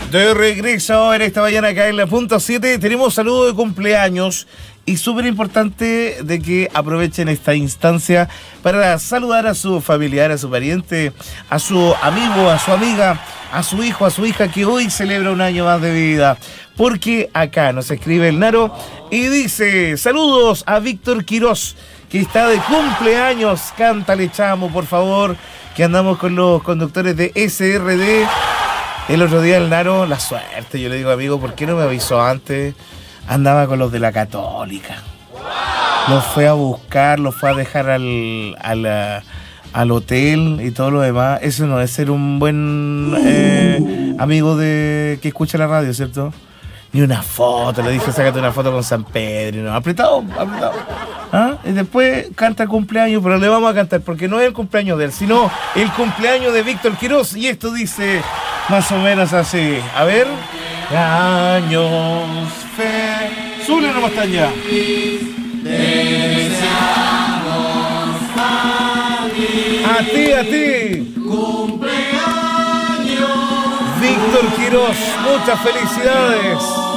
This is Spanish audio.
De regreso en esta mañana acá en la punto 7 tenemos saludo de cumpleaños y súper importante de que aprovechen esta instancia para saludar a su familiar, a su pariente, a su amigo, a su amiga, a su hijo, a su hija que hoy celebra un año más de vida. Porque acá nos escribe el Naro y dice: saludos a Víctor Quirós, que está de cumpleaños. Cántale, chamo, por favor, que andamos con los conductores de SRD. El otro día el Naro, la suerte, yo le digo, amigo, ¿por qué no me avisó antes? Andaba con los de la Católica. Los fue a buscar, los fue a dejar al hotel y todo lo demás. Eso no es ser un buen amigo de que escucha la radio, ¿cierto? Ni una foto, le dije, sácate una foto con San Pedro. No, apretado. ¿Ah? Y después canta el cumpleaños, pero le vamos a cantar, porque no es el cumpleaños de él, sino el cumpleaños de Víctor Quirós. Y esto dice más o menos así. A ver. Años fe. Súbele nomás está ya. A ti. Cumpleaños. Víctor Quirós, muchas felicidades.